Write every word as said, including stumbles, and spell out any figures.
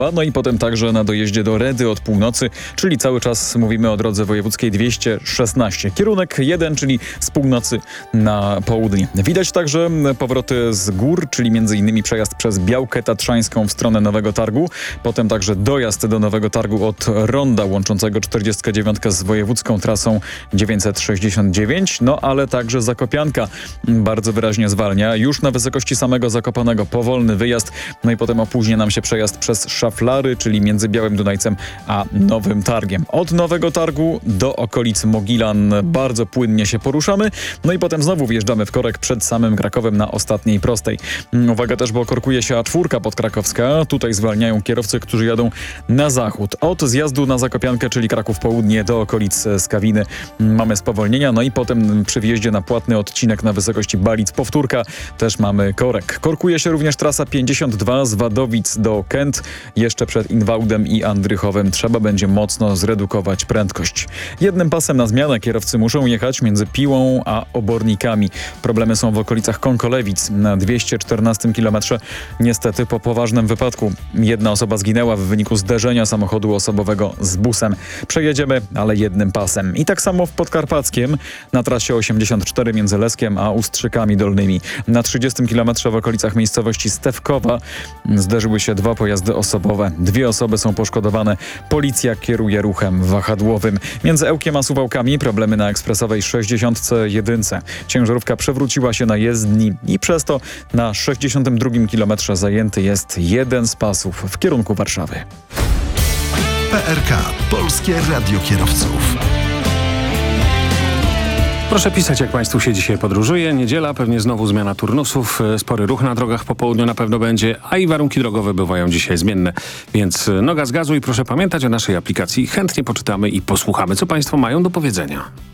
No i potem także na dojeździe do Redy od północy, czyli cały czas mówimy o drodze wojewódzkiej dwieście szesnaście. Kierunek jeden, czyli z północy na południe. Widać także powroty z gór, czyli między innymi przejazd przez Białkę Tatrzańską w stronę Nowego Targu. Potem także dojazd do Nowego Targu od ronda łączącego czterdziestą dziewiątkę z wojewódzką trasą dziewięćset sześćdziesiąt dziewięć. No ale także Zakopianka bardzo wyraźnie zwalnia. Już na wysokości samego Zakopanego powolny wyjazd. No i potem opóźnia nam się przejazd przez Szaflary, czyli między Białym Dunajcem a Nowym Targiem. Od Nowego Targu do okolic Mogilan bardzo płynnie się poruszamy. No i potem znowu wjeżdżamy w korek przed samym Krakowem na ostatniej prostej. Uwaga też, bo korkuje się A cztery podkrakowska. Tutaj zwalniają kierowcy, którzy jadą na zachód. Od zjazdu na Zakopiankę, czyli Kraków Południe do okolic Skawiny mamy spowolnienia. No i potem przy wjeździe na płatny odcinek na wysokości Balic powtórka też mamy korek. Korkuje się również trasa pięćdziesiąt dwa z Wadowic do Kęt. Jeszcze przed Inwałdem i Andrychowem trzeba będzie mocno zredukować prędkość. Jednym pasem na zmianę kierowcy muszą jechać między Piłą a Obornikami. Problemy są w okolicach Konkolewic. Na dwieście czternastym kilometrze niestety po poważnym wypadku. Jedna osoba zginęła w wyniku zderzenia samochodu osobowego z busem. Przejedziemy, ale jednym pasem. I tak samo w Podkarpackiem na trasie osiemdziesiąt cztery między Leskiem a Ustrzykami Dolnymi. Na trzydziestym kilometrze w okolicach miejscowości Stewkowa zderzyły się dwa pojazdy osobowe. Dwie osoby są poszkodowane. Policja kieruje ruchem wahadłowym. Między Ełkiem a Suwałkami problemy na ekspresowej sześćdziesiątce jeden. Ciężarówka przewróciła się na jezdni i przez to na sześćdziesiątym drugim kilometrze zajęty jest jeden z pasów w kierunku Warszawy. P R K. Polskie Radio Kierowców. Proszę pisać, jak Państwu się dzisiaj podróżuje. Niedziela, pewnie znowu zmiana turnusów. Spory ruch na drogach po południu na pewno będzie, a i warunki drogowe bywają dzisiaj zmienne. Więc noga z gazu i proszę pamiętać o naszej aplikacji. Chętnie poczytamy i posłuchamy, co Państwo mają do powiedzenia.